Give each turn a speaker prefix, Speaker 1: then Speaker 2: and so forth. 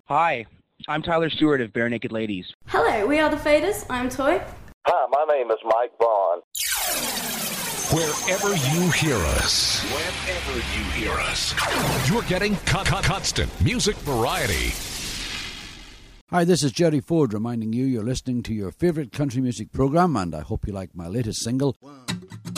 Speaker 1: Hi, I'm Tyler Stewart of Bare Naked Ladies.
Speaker 2: Hello, we are the Faders. I'm Toy.
Speaker 3: Hi, my name is Mike Vaughn.
Speaker 4: Wherever you hear us, you're getting constant music variety.
Speaker 5: Hi, this is Jerry Ford reminding you you're listening to your favourite country music programme, and I hope you like my latest single.
Speaker 6: 1,